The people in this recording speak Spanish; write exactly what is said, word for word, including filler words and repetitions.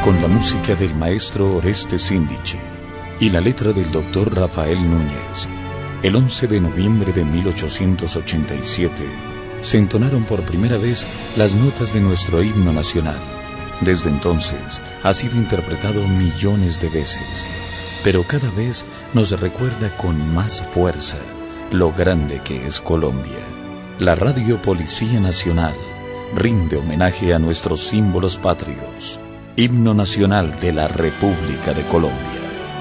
con la música del maestro Oreste Síndice y la letra del doctor Rafael Núñez. El once de noviembre de mil ochocientos ochenta y siete se entonaron por primera vez las notas de nuestro himno nacional. Desde entonces ha sido interpretado millones de veces, pero cada vez nos recuerda con más fuerza lo grande que es Colombia. La Radio Policía Nacional rinde homenaje a nuestros símbolos patrios. Himno Nacional de la República de Colombia.